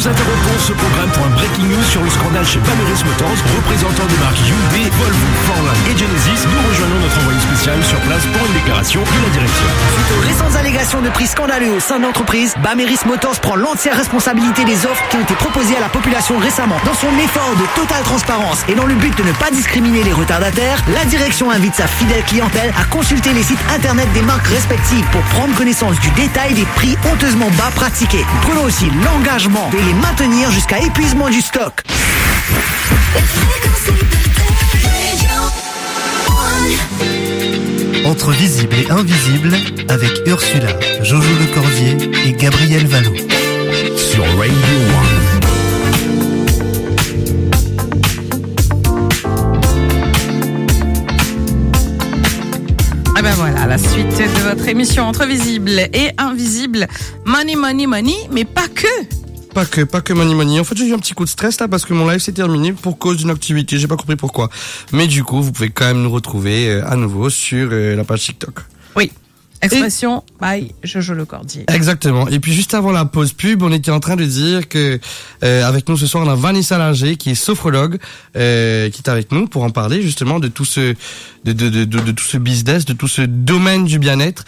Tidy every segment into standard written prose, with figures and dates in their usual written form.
Nous interrompons ce programme pour un breaking news sur le scandale chez Bameris Motors. Représentants des marques Hyundai, Volvo, Ford et Genesis, nous rejoignons notre envoyé spécial sur place pour une déclaration de la direction. Suite aux récentes allégations de prix scandaleux au sein de l'entreprise, Bameris Motors prend l'entière responsabilité des offres qui ont été proposées à la population récemment. Dans son effort de totale transparence et dans le but de ne pas discriminer les retardataires, la direction invite sa fidèle clientèle à consulter les sites internet des marques respectives pour prendre connaissance du détail des prix honteusement bas pratiqués. Nous prenons aussi l'engagement de les maintenir jusqu'à épuisement du stock. Entre visible et invisible, avec Ursula, Jojo Lecordier et Gabriel Vallon. Sur Radio One. Et ben voilà, la suite de votre émission Entre visible et invisible. Money, money, money, mais pas que. Pas que money. En fait, j'ai eu un petit coup de stress là parce que mon live s'est terminé pour cause d'une activité. J'ai pas compris pourquoi. Mais du coup, vous pouvez quand même nous retrouver à nouveau sur la page TikTok. Oui. Expression by Jojo Lecordier. Exactement. Et puis juste avant la pause pub, on était en train de dire que avec nous ce soir, on a Vanessa Linger qui est sophrologue, qui est avec nous pour en parler justement de tout ce de tout ce business, de tout ce domaine du bien-être.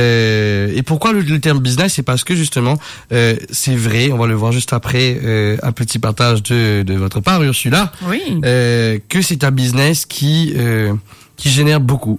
Et pourquoi le terme business? C'est parce que justement, c'est vrai, on va le voir juste après, un petit partage de votre part, Ursula. Oui. Que c'est un business qui génère beaucoup.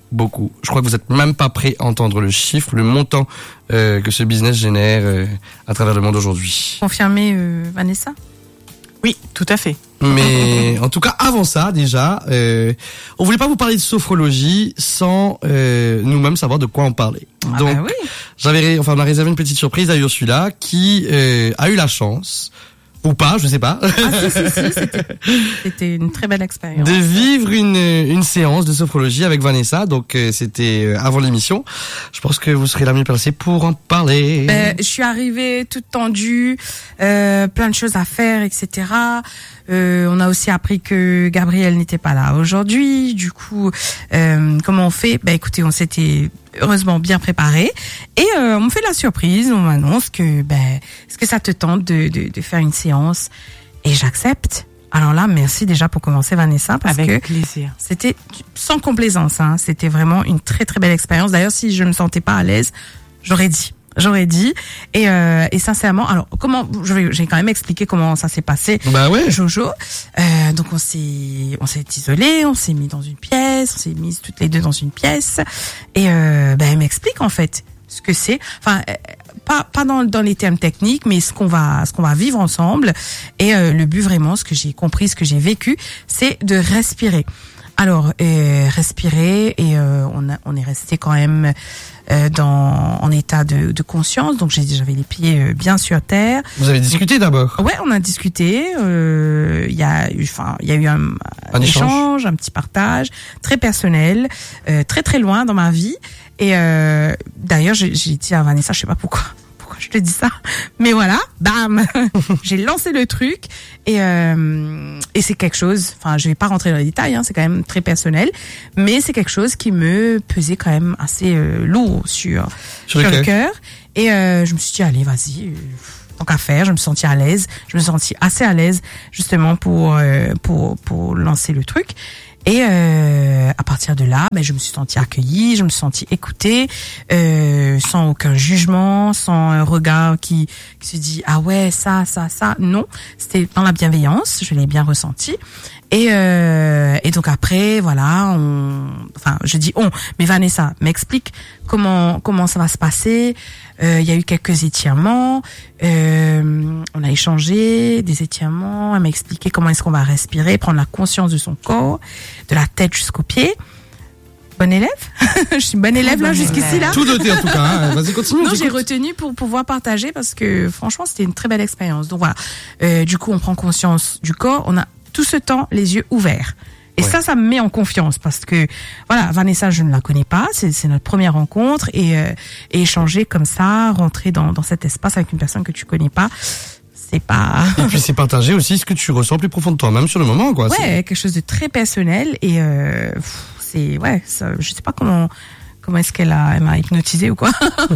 Je crois que vous êtes même pas prêt à entendre le chiffre, le montant que ce business génère à travers le monde aujourd'hui. Confirmé, Vanessa? Oui, tout à fait. Mais en tout cas, avant ça, déjà, on voulait pas vous parler de sophrologie sans nous-mêmes savoir de quoi on parlait. Ah Donc, bah oui. on a réservé une petite surprise à Ursula qui a eu la chance. Ou pas, je sais pas. Ah si, c'était une très belle expérience. De vivre une séance de sophrologie avec Vanessa, donc c'était avant l'émission. Je pense que vous serez la mieux placée pour en parler. Je suis arrivée toute tendue, plein de choses à faire, etc. On a aussi appris que Gabriel n'était pas là aujourd'hui. Du coup, comment on fait? Écoutez, on s'était heureusement bien préparé et on me fait la surprise. On m'annonce que est-ce que ça te tente de faire une séance? Et j'accepte. Alors là, merci déjà pour commencer, Vanessa, parce Avec que plaisir. c'était sans complaisance. C'était vraiment une très très belle expérience. D'ailleurs, si je ne me sentais pas à l'aise, j'aurais dit. Et sincèrement, alors j'ai quand même expliqué comment ça s'est passé. Bah ouais. Jojo. Donc on s'est isolés, on s'est mis dans une pièce, on s'est mises toutes les deux dans une pièce. Et elle m'explique en fait ce que c'est. Enfin, pas dans les termes techniques, mais ce qu'on va vivre ensemble. Et le but vraiment, ce que j'ai compris, ce que j'ai vécu, c'est de respirer. Alors respirer et on est resté quand même en état de conscience, donc j'avais les pieds bien sur terre. Vous avez discuté d'abord? Ouais, on a discuté. Il y a eu un échange, un petit partage très personnel, très très loin dans ma vie. Et d'ailleurs, j'ai dit à Vanessa, je sais pas pourquoi je te dis ça, mais voilà, bam, j'ai lancé le truc et c'est quelque chose. Enfin, je vais pas rentrer dans les détails, c'est quand même très personnel, mais c'est quelque chose qui me pesait quand même assez lourd sur le cœur. Et je me suis dit, allez, vas-y. Tant qu'à faire, je me sentis à l'aise. Je me sentis assez à l'aise justement pour lancer le truc. Et à partir de là, je me suis sentie accueillie, je me suis sentie écoutée, sans aucun jugement, sans un regard qui se dit ah ouais ça. Non, c'était dans la bienveillance, je l'ai bien ressenti. Et donc après voilà, je dis mais Vanessa m'explique comment ça va se passer. Il y a eu quelques étirements, on a échangé des étirements, elle m'a expliqué comment est-ce qu'on va respirer, prendre la conscience de son corps, de la tête jusqu'aux pieds. Bonne élève. Je suis bonne élève là jusqu'ici là. Tout noté en tout cas. Vas-y, continue. Non, j'ai retenu pour pouvoir partager parce que franchement c'était une très belle expérience. Donc voilà. Du coup on prend conscience du corps, on a tout ce temps les yeux ouverts. Et ouais. Ça me met en confiance parce que voilà, Vanessa, je ne la connais pas, c'est notre première rencontre et échanger comme ça, rentrer dans cet espace avec une personne que tu connais pas, c'est pas. Et puis c'est partager aussi ce que tu ressens plus profond de toi-même sur le moment, quoi. Ouais, quelque chose de très personnel et ça, je sais pas comment comment est-ce elle m'a hypnotisée ou quoi.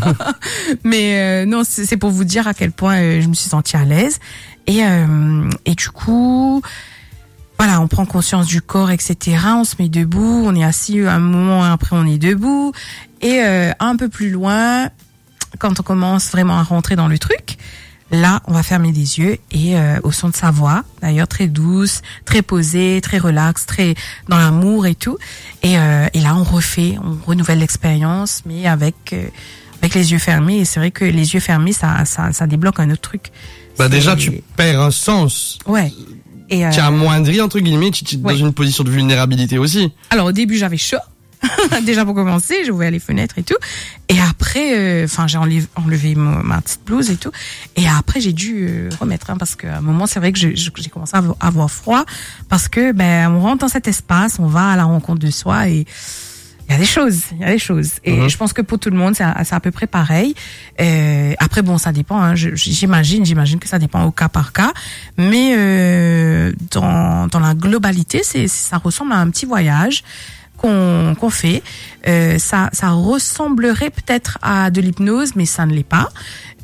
Mais non, c'est pour vous dire à quel point je me suis sentie à l'aise. Et du coup, voilà, on prend conscience du corps, etc. On se met debout, on est assis un moment, après on est debout. Et un peu plus loin, quand on commence vraiment à rentrer dans le truc, là, on va fermer les yeux et au son de sa voix, d'ailleurs très douce, très posée, très relaxe, très dans l'amour et tout. Et là, on renouvelle l'expérience, mais avec les yeux fermés. Et c'est vrai que les yeux fermés, ça débloque un autre truc. Bah déjà, tu perds un sens. Ouais. Et tu es amoindri entre guillemets, tu es dans une position de vulnérabilité aussi. Alors au début, j'avais chaud. Déjà pour commencer, j'ai ouvert les fenêtres et tout. Et après, j'ai enlevé ma petite blouse et tout. Et après, j'ai dû remettre, parce qu'à un moment, c'est vrai que j'ai commencé à avoir froid, parce que on rentre dans cet espace, on va à la rencontre de soi et il y a des choses. Et je pense que pour tout le monde, c'est à peu près pareil. Après, bon, ça dépend. Hein, j'imagine que ça dépend au cas par cas. Mais dans la globalité, ça ressemble à un petit voyage qu'on fait. Ça ressemblerait peut-être à de l'hypnose, mais ça ne l'est pas.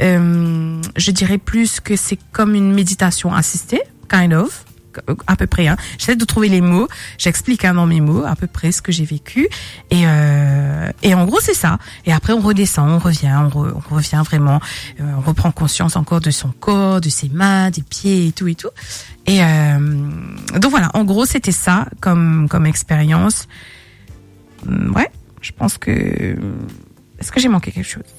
Je dirais plus que c'est comme une méditation assistée, kind of, à peu près. J'essaie de trouver les mots, j'explique dans mes mots à peu près ce que j'ai vécu. Et en gros, c'est ça. Et après, on redescend, on revient vraiment, on reprend conscience encore de son corps, de ses mains, des pieds et tout. Et donc voilà, en gros, c'était ça comme expérience. Ouais, je pense que... Est-ce que j'ai manqué quelque chose?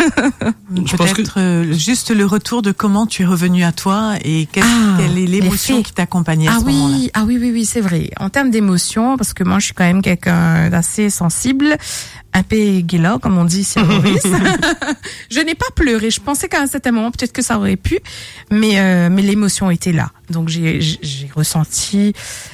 Peut-être juste le retour de comment tu es revenu à toi et quelle est l'émotion qui t'accompagnait à ce moment-là. Oui, c'est vrai. En termes d'émotion, parce que moi, je suis quand même quelqu'un d'assez sensible, un peu guéla, comme on dit ici à Maurice. Je n'ai pas pleuré. Je pensais qu'à un certain moment, peut-être que ça aurait pu, mais l'émotion était là. Donc, j'ai ressenti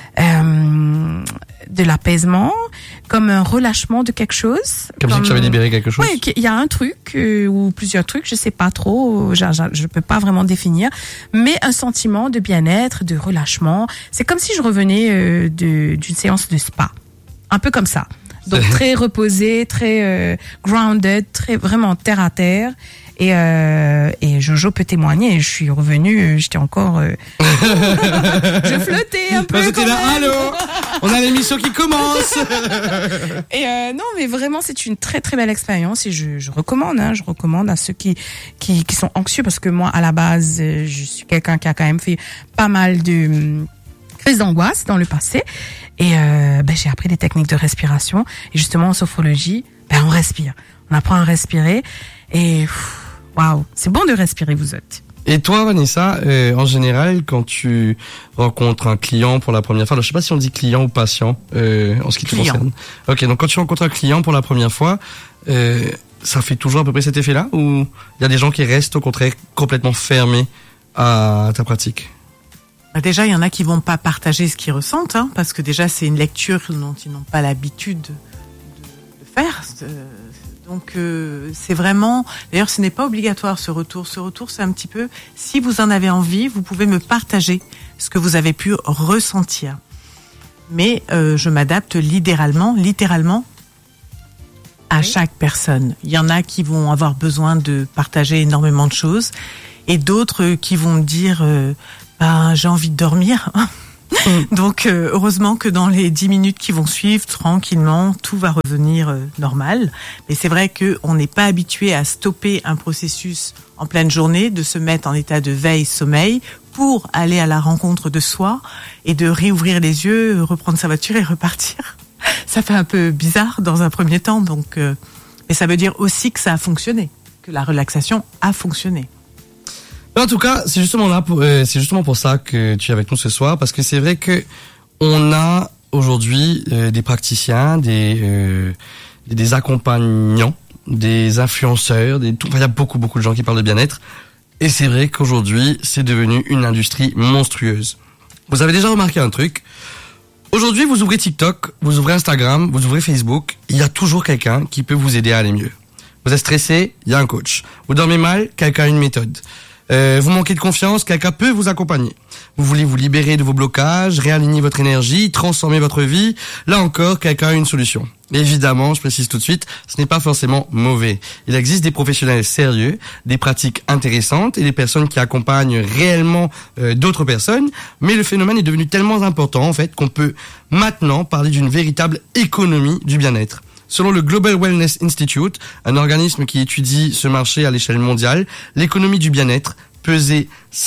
de l'apaisement, comme un relâchement de quelque chose. Comme si tu avais libéré quelque chose. Oui, il y a un truc ou plusieurs trucs, je sais pas trop, je peux pas vraiment définir, mais un sentiment de bien-être, de relâchement. C'est comme si je revenais d'une séance de spa, un peu comme ça. Donc très reposé, très grounded, très vraiment terre à terre. Et Jojo peut témoigner, je suis revenue, j'étais encore... je flottais un peu. J'étais là, allô, on a l'émission qui commence. Et non, mais vraiment, c'est une très très belle expérience et je recommande, je recommande à ceux qui sont anxieux, parce que moi, à la base, je suis quelqu'un qui a quand même fait pas mal de crises d'angoisse dans le passé. Et j'ai appris des techniques de respiration. Et justement, en sophrologie, on respire. On apprend à respirer et... Waouh, c'est bon de respirer, vous êtes. Et toi, Vanessa, en général, quand tu rencontres un client pour la première fois, alors je sais pas si on dit client ou patient, en ce qui te concerne. Ok, donc quand tu rencontres un client pour la première fois, ça fait toujours à peu près cet effet-là, ou il y a des gens qui restent au contraire complètement fermés à ta pratique? Déjà, il y en a qui vont pas partager ce qu'ils ressentent, parce que déjà c'est une lecture dont ils n'ont pas l'habitude de faire. Donc c'est vraiment... D'ailleurs, ce n'est pas obligatoire ce retour. Ce retour, c'est un petit peu... Si vous en avez envie, vous pouvez me partager ce que vous avez pu ressentir. Mais je m'adapte littéralement à chaque personne. Il y en a qui vont avoir besoin de partager énormément de choses et d'autres qui vont dire j'ai envie de dormir. Donc heureusement que dans les 10 minutes qui vont suivre, tranquillement, tout va revenir normal. Mais c'est vrai qu'on n'est pas habitué à stopper un processus en pleine journée, de se mettre en état de veille-sommeil pour aller à la rencontre de soi et de réouvrir les yeux, reprendre sa voiture et repartir. Ça fait un peu bizarre dans un premier temps, donc mais ça veut dire aussi que ça a fonctionné, que la relaxation a fonctionné. En tout cas, c'est justement pour ça que tu es avec nous ce soir, parce que c'est vrai que on a aujourd'hui des praticiens, des accompagnants, des influenceurs, il y a beaucoup de gens qui parlent de bien-être, et c'est vrai qu'aujourd'hui c'est devenu une industrie monstrueuse. Vous avez déjà remarqué un truc? Aujourd'hui, vous ouvrez TikTok, vous ouvrez Instagram, vous ouvrez Facebook, il y a toujours quelqu'un qui peut vous aider à aller mieux. Vous êtes stressé, il y a un coach. Vous dormez mal, quelqu'un a une méthode. Vous manquez de confiance, quelqu'un peut vous accompagner. Vous voulez vous libérer de vos blocages, réaligner votre énergie, transformer votre vie. Là encore, quelqu'un a une solution. Évidemment, je précise tout de suite, ce n'est pas forcément mauvais. Il existe des professionnels sérieux, des pratiques intéressantes et des personnes qui accompagnent réellement d'autres personnes. Mais le phénomène est devenu tellement important, en fait, qu'on peut maintenant parler d'une véritable économie du bien-être. Selon le Global Wellness Institute, un organisme qui étudie ce marché à l'échelle mondiale, l'économie du bien-être pesait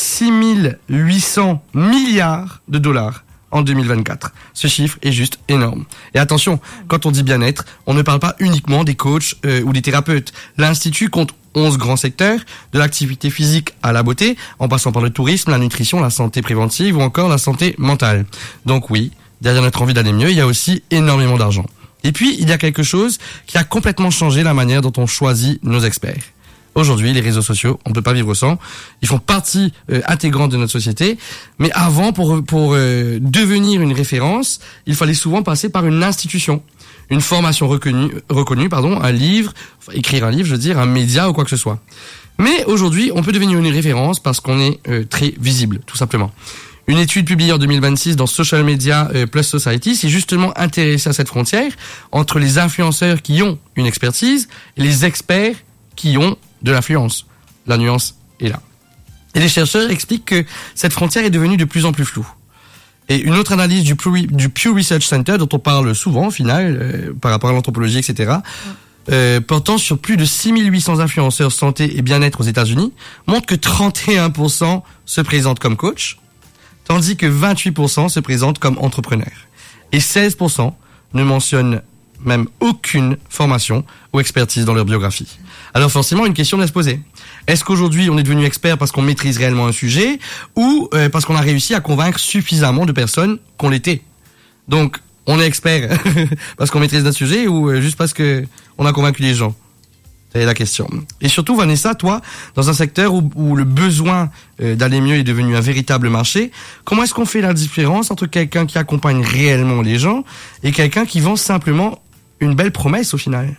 6 800 milliards de dollars en 2024. Ce chiffre est juste énorme. Et attention, quand on dit bien-être, on ne parle pas uniquement des coachs ou des thérapeutes. L'Institut compte 11 grands secteurs, de l'activité physique à la beauté, en passant par le tourisme, la nutrition, la santé préventive ou encore la santé mentale. Donc oui, derrière notre envie d'aller mieux, il y a aussi énormément d'argent. Et puis, il y a quelque chose qui a complètement changé la manière dont on choisit nos experts. Aujourd'hui, les réseaux sociaux, on ne peut pas vivre sans. Ils font partie intégrante de notre société. Mais avant, pour devenir une référence, il fallait souvent passer par une institution, une formation reconnue, un livre, écrire un livre, je veux dire, un média ou quoi que ce soit. Mais aujourd'hui, on peut devenir une référence parce qu'on est très visible, tout simplement. Une étude publiée en 2026 dans Social Media Plus Society s'est justement intéressée à cette frontière entre les influenceurs qui ont une expertise et les experts qui ont de l'influence. La nuance est là. Et les chercheurs expliquent que cette frontière est devenue de plus en plus floue. Et une autre analyse du Pew Research Center, dont on parle souvent au final, par rapport à l'anthropologie, etc., portant sur plus de 6800 influenceurs santé et bien-être aux États-Unis, montre que 31% se présentent comme coach, tandis que 28% se présentent comme entrepreneurs. Et 16% ne mentionnent même aucune formation ou expertise dans leur biographie. Alors forcément, une question doit se poser. Est-ce qu'aujourd'hui, on est devenu expert parce qu'on maîtrise réellement un sujet ou parce qu'on a réussi à convaincre suffisamment de personnes qu'on l'était? Donc, on est expert parce qu'on maîtrise notre sujet ou juste parce que on a convaincu les gens? C'est la question. Et surtout, Vanessa, toi, dans un secteur où le besoin d'aller mieux est devenu un véritable marché, comment est-ce qu'on fait la différence entre quelqu'un qui accompagne réellement les gens et quelqu'un qui vend simplement une belle promesse au final?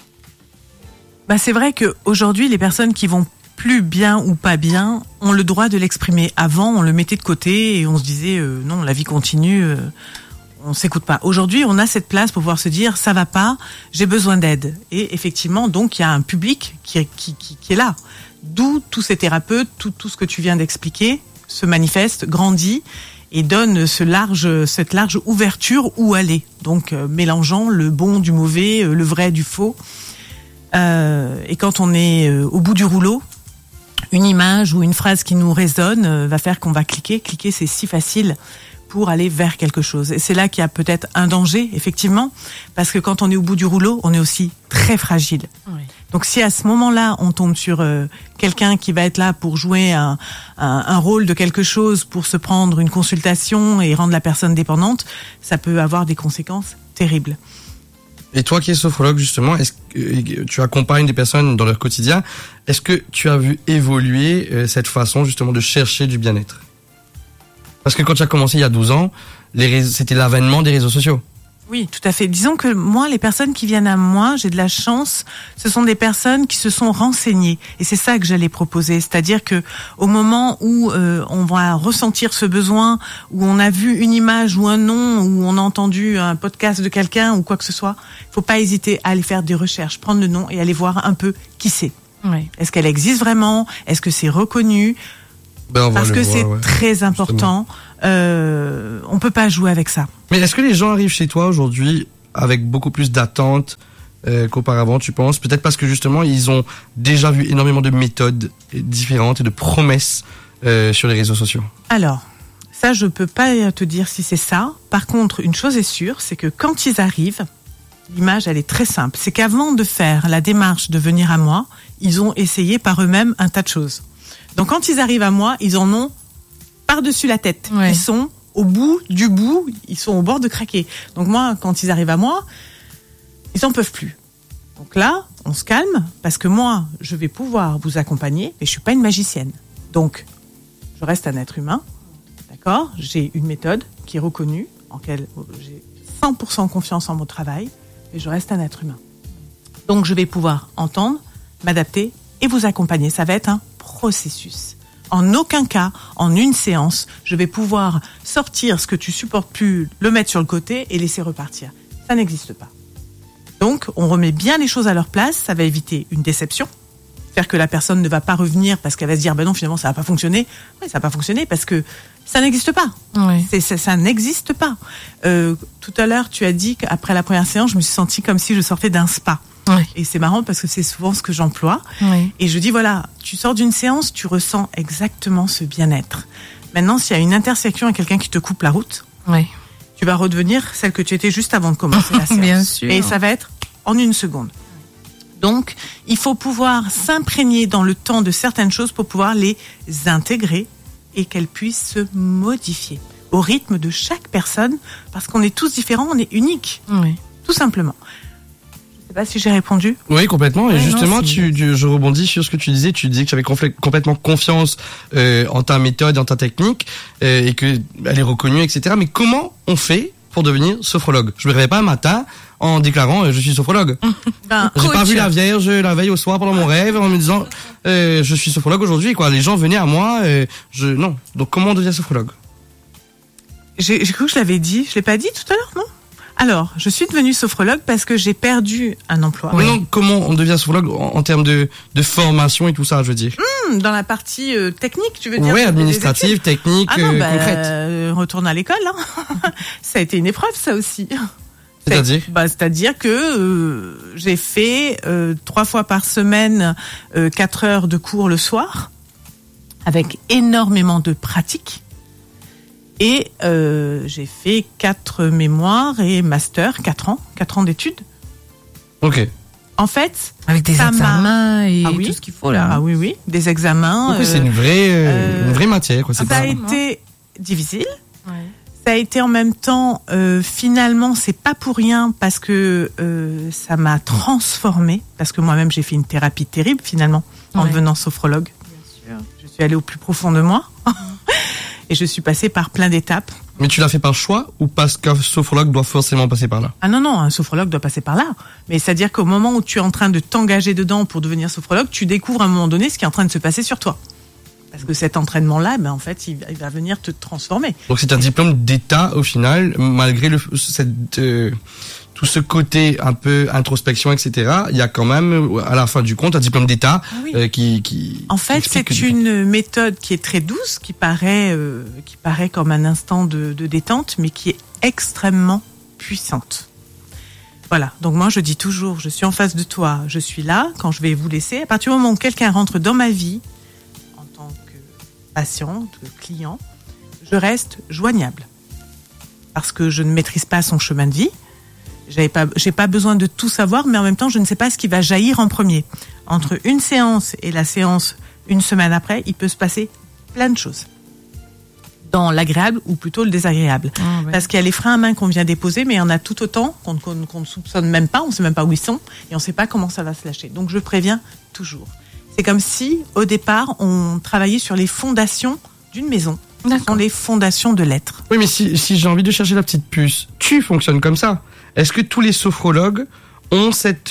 Bah, c'est vrai qu'aujourd'hui, les personnes qui vont plus bien ou pas bien ont le droit de l'exprimer. Avant, on le mettait de côté et on se disait non, la vie continue, on s'écoute pas. Aujourd'hui, on a cette place pour pouvoir se dire ça va pas, j'ai besoin d'aide. Et effectivement, donc il y a un public qui est là. D'où tous ces thérapeutes, tout ce que tu viens d'expliquer se manifeste, grandit et donne cette large ouverture où aller. Donc mélangeant le bon du mauvais, le vrai du faux. Et quand on est au bout du rouleau, une image ou une phrase qui nous résonne va faire qu'on va cliquer. Cliquer, c'est si facile pour aller vers quelque chose. Et c'est là qu'il y a peut-être un danger, effectivement, parce que quand on est au bout du rouleau, on est aussi très fragile. Oui. Donc si à ce moment-là, on tombe sur quelqu'un qui va être là pour jouer un rôle de quelque chose, pour se prendre une consultation et rendre la personne dépendante, ça peut avoir des conséquences terribles. Et toi qui es sophrologue, justement, est-ce que tu accompagnes des personnes dans leur quotidien? Est-ce que tu as vu évoluer cette façon, justement, de chercher du bien-être? Parce que quand tu as commencé il y a 12 ans, c'était l'avènement des réseaux sociaux. Oui, tout à fait. Disons que moi, les personnes qui viennent à moi, j'ai de la chance, ce sont des personnes qui se sont renseignées. Et c'est ça que j'allais proposer. C'est-à-dire que au moment où on va ressentir ce besoin, où on a vu une image ou un nom, où on a entendu un podcast de quelqu'un ou quoi que ce soit, il faut pas hésiter à aller faire des recherches, prendre le nom et aller voir un peu qui c'est. Oui. Est-ce qu'elle existe vraiment? Est-ce que c'est reconnu? Parce que c'est très important. On peut pas jouer avec ça. Mais est-ce que les gens arrivent chez toi aujourd'hui avec beaucoup plus d'attentes qu'auparavant, tu penses? Peut-être parce que justement, ils ont déjà vu énormément de méthodes différentes et de promesses sur les réseaux sociaux. Alors, ça, je peux pas te dire si c'est ça. Par contre, une chose est sûre, c'est que quand ils arrivent, l'image, elle est très simple. C'est qu'avant de faire la démarche de venir à moi, ils ont essayé par eux-mêmes un tas de choses. Donc quand ils arrivent à moi, ils en ont par-dessus la tête. Ouais. Ils sont au bout du bout, ils sont au bord de craquer. Donc moi, quand ils arrivent à moi, ils en peuvent plus. Donc là, on se calme, parce que moi, je vais pouvoir vous accompagner, mais je suis pas une magicienne. Donc, je reste un être humain, d'accord? J'ai une méthode qui est reconnue, en laquelle j'ai 100% confiance en mon travail, mais je reste un être humain. Donc je vais pouvoir entendre, m'adapter et vous accompagner. Ça va être un processus. En aucun cas, en une séance, je vais pouvoir sortir ce que tu supportes plus, le mettre sur le côté et laisser repartir. Ça n'existe pas. Donc, on remet bien les choses à leur place, ça va éviter une déception. Faire que la personne ne va pas revenir parce qu'elle va se dire, non, finalement, ça va pas fonctionner. Oui, ça va pas fonctionner parce que ça n'existe pas. Oui. Ça n'existe pas. Tout à l'heure, tu as dit qu'après la première séance, je me suis sentie comme si je sortais d'un spa. Oui. Et c'est marrant parce que c'est souvent ce que j'emploie. Oui. Et je dis, voilà, tu sors d'une séance, tu ressens exactement ce bien-être. Maintenant, s'il y a une intersection avec quelqu'un qui te coupe la route, Oui. tu vas redevenir celle que tu étais juste avant de commencer la séance. Bien sûr. Et ça va être en une seconde. Donc, il faut pouvoir s'imprégner dans le temps de certaines choses pour pouvoir les intégrer et qu'elles puissent se modifier au rythme de chaque personne, parce qu'on est tous différents, on est uniques, Oui. tout simplement. Je ne sais pas si j'ai répondu. Oui, complètement. Et Ouais, justement, non, je rebondis sur ce que tu disais. Tu disais que tu avais complètement confiance en ta méthode, en ta technique, et que elle est reconnue, etc. Mais comment on fait pour devenir sophrologue? Je me réveille pas un matin en déclarant je suis sophrologue. J'ai pas vu la Vierge la veille au soir pendant mon rêve en me disant je suis sophrologue aujourd'hui. Quoi, les gens venaient à moi. Non. Donc comment on devient sophrologue? J'ai cru que je l'avais dit. Je l'ai pas dit tout à l'heure, non? Alors, je suis devenue sophrologue parce que j'ai perdu un emploi. Mais non, comment on devient sophrologue en termes de formation et tout ça, je veux dire. Dans la partie technique, tu veux dire? Oui, administrative, technique, concrète. Retourne à l'école. Hein. Ça a été une épreuve, ça aussi. C'est-à-dire C'est-à-dire que j'ai fait 3 fois par semaine 4 heures de cours le soir, avec énormément de pratique. Et j'ai fait 4 mémoires et master, 4 ans d'études. Ok. En fait, Avec des examens et tout ce qu'il faut là. Ah oui, des examens. Donc, c'est une vraie matière, quoi. C'est Ça a pas... été difficile. Ouais. Ça a été en même temps, finalement, c'est pas pour rien parce que ça m'a transformée. Parce que moi-même, j'ai fait une thérapie terrible finalement en devenant sophrologue. Bien sûr. Je suis allée au plus profond de moi et je suis passée par plein d'étapes. Mais tu l'as fait par choix ou parce qu'un sophrologue doit forcément passer par là? Ah non, un sophrologue doit passer par là. Mais c'est-à-dire qu'au moment où tu es en train de t'engager dedans pour devenir sophrologue, tu découvres à un moment donné ce qui est en train de se passer sur toi. Parce que cet entraînement-là, en fait, il va venir te transformer. Donc c'est un diplôme d'état au final, malgré tout ce côté un peu introspection, etc. Il y a quand même, à la fin du compte, un diplôme d'état qui. En fait, c'est une méthode qui est très douce, qui paraît comme un instant de détente, mais qui est extrêmement puissante. Voilà. Donc moi, je dis toujours, je suis en face de toi, je suis là quand je vais vous laisser. À partir du moment où quelqu'un rentre dans ma vie, en tant que patient, que client, je reste joignable. Parce que je ne maîtrise pas son chemin de vie. J'ai pas besoin de tout savoir, mais en même temps, je ne sais pas ce qui va jaillir en premier. Entre une séance et la séance une semaine après, il peut se passer plein de choses. Dans l'agréable ou plutôt le désagréable. Parce qu'il y a les freins à main qu'on vient déposer, mais il y en a tout autant qu'on ne soupçonne même pas, on ne sait même pas où ils sont, et on ne sait pas comment ça va se lâcher. Donc je préviens toujours. C'est comme si, au départ, on travaillait sur les fondations d'une maison. Ce sont les fondations de l'être. Oui, mais si j'ai envie de chercher la petite puce, tu fonctionnes comme ça. Est-ce que tous les sophrologues ont cette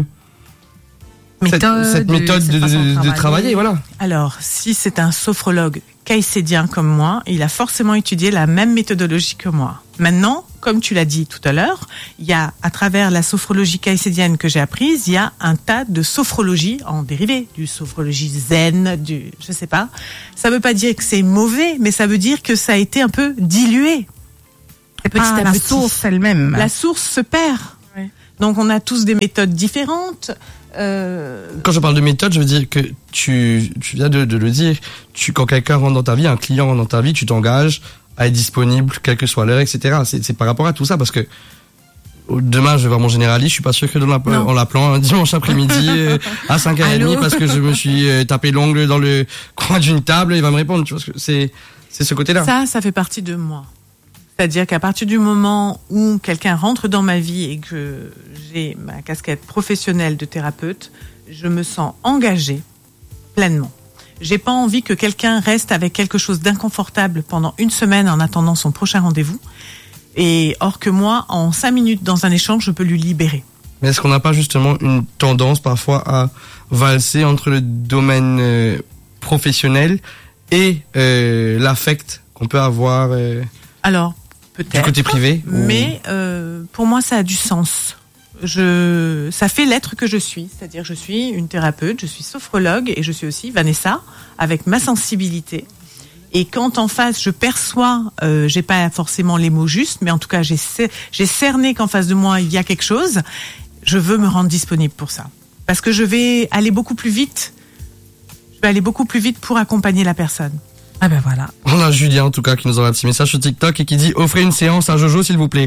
méthode de travailler, voilà. Alors, si c'est un sophrologue caïcédien comme moi, il a forcément étudié la même méthodologie que moi. Maintenant, comme tu l'as dit tout à l'heure, il y a, à travers la sophrologie caïcédienne que j'ai apprise, il y a un tas de sophrologie en dérivé, du sophrologie zen, je sais pas. Ça veut pas dire que c'est mauvais, mais ça veut dire que ça a été un peu dilué. Petit à la petit. source elle-même. La source se perd. Oui. Donc on a tous des méthodes différentes. Quand je parle de méthode, je veux dire que tu viens de le dire. Quand quelqu'un rentre dans ta vie, un client rentre dans ta vie, tu t'engages à être disponible, quelle que soit l'heure, etc. C'est par rapport à tout ça, parce que demain, je vais voir mon généraliste, je suis pas sûr que en l'appelant un dimanche après-midi à 5h30 parce que je me suis tapé l'ongle dans le coin d'une table, il va me répondre. Tu vois, c'est ce côté-là. Ça fait partie de moi. C'est-à-dire qu'à partir du moment où quelqu'un rentre dans ma vie et que j'ai ma casquette professionnelle de thérapeute, je me sens engagée pleinement. J'ai pas envie que quelqu'un reste avec quelque chose d'inconfortable pendant une semaine en attendant son prochain rendez-vous. Et or que moi, en 5 minutes dans un échange, je peux lui libérer. Mais est-ce qu'on n'a pas justement une tendance parfois à valser entre le domaine professionnel et l'affect qu'on peut avoir Alors, peut-être. du côté privé. Mais pour moi, ça a du sens. Ça fait l'être que je suis. C'est-à-dire, je suis une thérapeute, je suis sophrologue et je suis aussi Vanessa avec ma sensibilité. Et quand en face, je perçois, j'ai pas forcément les mots justes, mais en tout cas, j'ai cerné qu'en face de moi, il y a quelque chose. Je veux me rendre disponible pour ça. Parce que je vais aller beaucoup plus vite. Je vais aller beaucoup plus vite pour accompagner la personne. Ah ben voilà. On a Julien en tout cas qui nous envoie un petit message sur TikTok et qui dit offrez une séance à Jojo s'il vous plaît.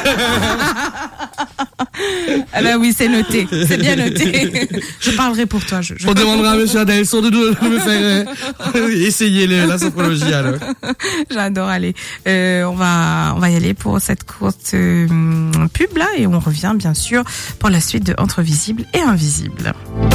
Ah ben oui, c'est noté, c'est bien noté. Je parlerai pour toi. On demandera à Monsieur Adelson de me faire essayer la sophrologie alors. J'adore. Allez, on va y aller pour cette courte pub là et on revient bien sûr pour la suite de Entre visible et invisible.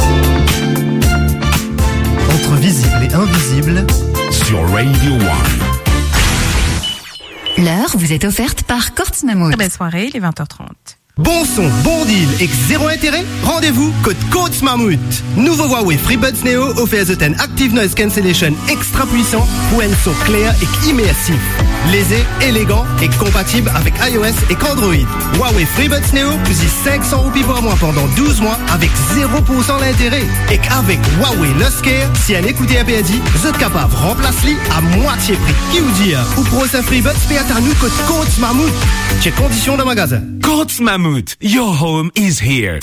Entre visible et invisible sur Radio One. L'heure vous est offerte par Kortz Mammut. Très belle soirée, il est 20h30. Bon son, bon deal et zéro intérêt? Rendez-vous code Kortz Mammut. Nouveau Huawei FreeBuds Neo offert the 10 Active Noise Cancellation extra puissant pour un son clair et immersif. Lésé, élégant et compatible avec iOS et Android. Huawei FreeBuds Neo plus de 500 roupies par mois pendant 12 mois avec 0% d'intérêt. Et avec Huawei Lost Care, si elle écoute un dit, vous êtes capable de remplacer à moitié prix. Qui vous dit, ou pour un FreeBuds, paye à nous code Kortz Mammut. Check conditions dans le magasin. Kortz Mammut, your home is here.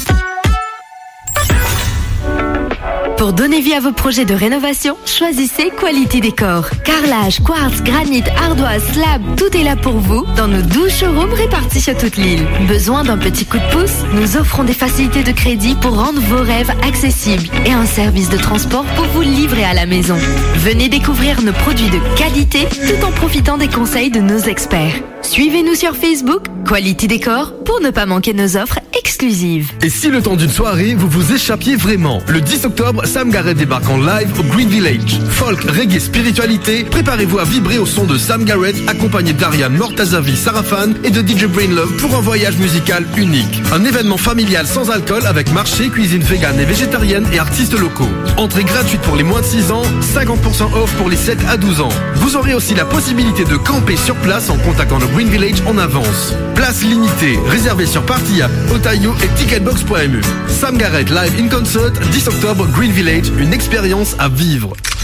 Pour donner vie à vos projets de rénovation, choisissez Quality Décor. Carrelage, quartz, granit, ardoise, slab, tout est là pour vous dans nos 12 showrooms répartis sur toute l'île. Besoin d'un petit coup de pouce? Nous offrons des facilités de crédit pour rendre vos rêves accessibles et un service de transport pour vous livrer à la maison. Venez découvrir nos produits de qualité tout en profitant des conseils de nos experts. Suivez-nous sur Facebook, Quality Décor, pour ne pas manquer nos offres exclusives. Et si le temps d'une soirée, vous vous échappiez vraiment? Le 10 octobre, Sam Garrett débarque en live au Green Village. Folk, reggae, spiritualité, préparez-vous à vibrer au son de Sam Garrett, accompagné d'Ariane Mortazavi, Sarafan et de DJ Brainlove pour un voyage musical unique. Un événement familial sans alcool avec marché, cuisine végane et végétarienne et artistes locaux. Entrée gratuite pour les moins de 6 ans, 50% off pour les 7 à 12 ans. Vous aurez aussi la possibilité de camper sur place en contactant le Green Village en avance. Place limitée, réservée sur Party App, Otayo et Ticketbox.me. Sam Garrett live in concert, 10 octobre, Green Village, une expérience à vivre.